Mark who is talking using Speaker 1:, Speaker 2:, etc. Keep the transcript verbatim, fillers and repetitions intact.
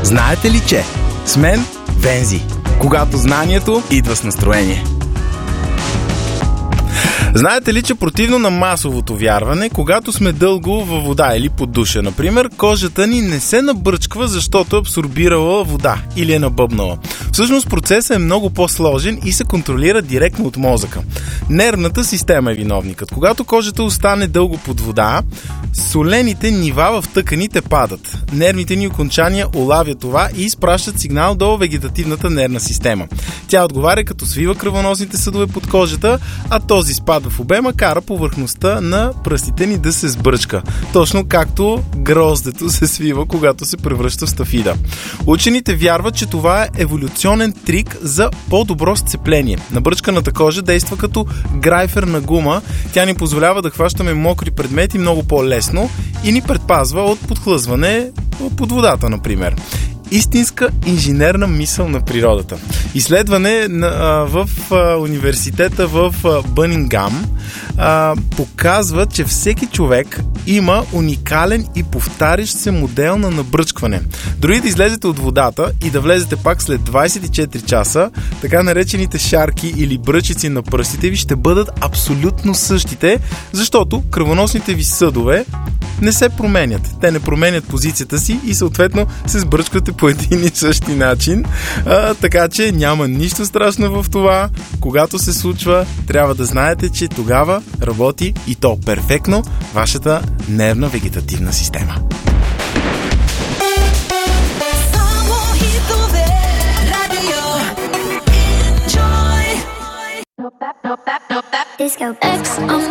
Speaker 1: Знаете ли, че с мен Вензи, когато знанието идва с настроение. Знаете ли, че противно на масовото вярване, когато сме дълго във вода или под душа, например, кожата ни не се набръчква, защото е абсорбирала вода или е набъбнала. Всъщност процесът е много по-сложен и се контролира директно от мозъка. Нервната система е виновникът. Когато кожата остане дълго под вода, солените нива в тъканите падат. Нервните ни окончания улавят това и изпращат сигнал до вегетативната нервна система. Тя отговаря като свива кръвоносните съдове под кожата, а този спад в обема кара повърхността на пръстите ни да се сбръчка. Точно както гроздето се свива, когато се превръща в стафида. Учените вярват, че това е еволюционен трик за по-добро сцепление. Набръчканата кожа действа като грайфер на гума. Тя ни позволява да хващаме мокри предмети много по-лесно и ни предпазва от подхлъзване под водата, например. Истинска инженерна мисъл на природата. Изследване в университета в Бънингам показва, че всеки човек има уникален и повтарящ се модел на набръчкване. Дори да излезете от водата и да влезете пак след двайсет и четири часа, така наречените шарки или бръчици на пръстите ви ще бъдат абсолютно същите, защото кръвоносните ви съдове не се променят. Те не променят позицията си и съответно се сбръчквате по един и същи начин. А, така че няма нищо страшно в това. Когато се случва, трябва да знаете, че тогава работи и то перфектно вашата нервна вегетативна система.
Speaker 2: Disco X on